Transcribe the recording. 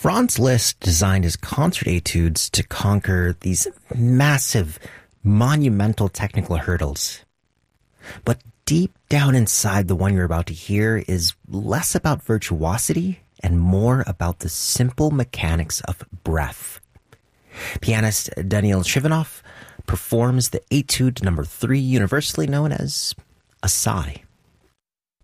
Franz Liszt designed his concert etudes to conquer these massive, monumental technical hurdles. But deep down inside the one you're about to hear is less about virtuosity and more about the simple mechanics of breath. Pianist Daniil Trifonov performs the Etude No. 3, universally known as a sigh.